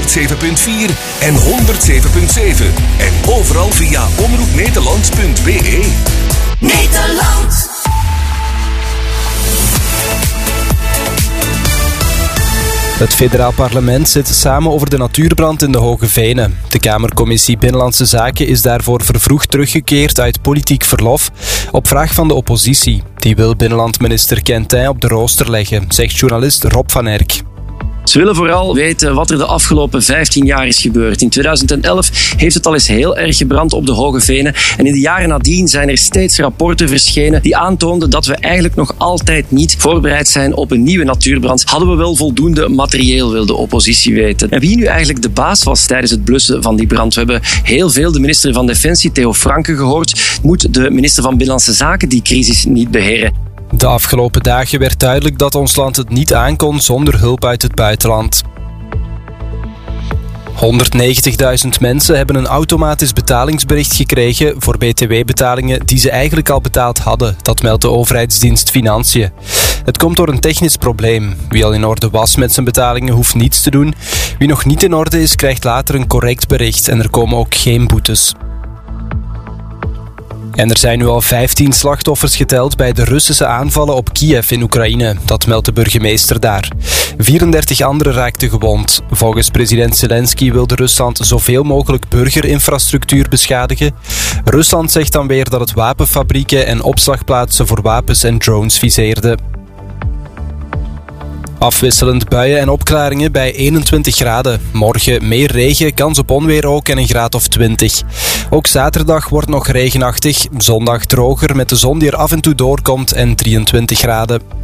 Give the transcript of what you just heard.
107.4 en 107.7. En overal via omroepnederland.be. Nederland. Het federaal parlement zit samen over de natuurbrand in de Hoge Venen. De Kamercommissie Binnenlandse Zaken is daarvoor vervroegd teruggekeerd uit politiek verlof op vraag van de oppositie. Die wil binnenlandminister Quentin op de rooster leggen, zegt journalist Rob van Erck. Ze willen vooral weten wat er de afgelopen 15 jaar is gebeurd. In 2011 heeft het al eens heel erg gebrand op de Hoge Venen. En in de jaren nadien zijn er steeds rapporten verschenen die aantoonden dat we eigenlijk nog altijd niet voorbereid zijn op een nieuwe natuurbrand. Hadden we wel voldoende materieel, wil de oppositie weten. En wie nu eigenlijk de baas was tijdens het blussen van die brand? We hebben heel veel de minister van Defensie, Theo Franke, gehoord. Moet de minister van Binnenlandse Zaken die crisis niet beheren? De afgelopen dagen werd duidelijk dat ons land het niet aankon zonder hulp uit het buitenland. 190.000 mensen hebben een automatisch betalingsbericht gekregen voor btw-betalingen die ze eigenlijk al betaald hadden. Dat meldt de overheidsdienst Financiën. Het komt door een technisch probleem. Wie al in orde was met zijn betalingen hoeft niets te doen. Wie nog niet in orde is, krijgt later een correct bericht en er komen ook geen boetes. En er zijn nu al 15 slachtoffers geteld bij de Russische aanvallen op Kiev in Oekraïne. Dat meldt de burgemeester daar. 34 anderen raakten gewond. Volgens president Zelensky wilde Rusland zoveel mogelijk burgerinfrastructuur beschadigen. Rusland zegt dan weer dat het wapenfabrieken en opslagplaatsen voor wapens en drones viseerde. Afwisselend buien en opklaringen bij 21 graden. Morgen meer regen, kans op onweer ook en een graad of 20. Ook zaterdag wordt nog regenachtig. Zondag droger met de zon die er af en toe doorkomt en 23 graden.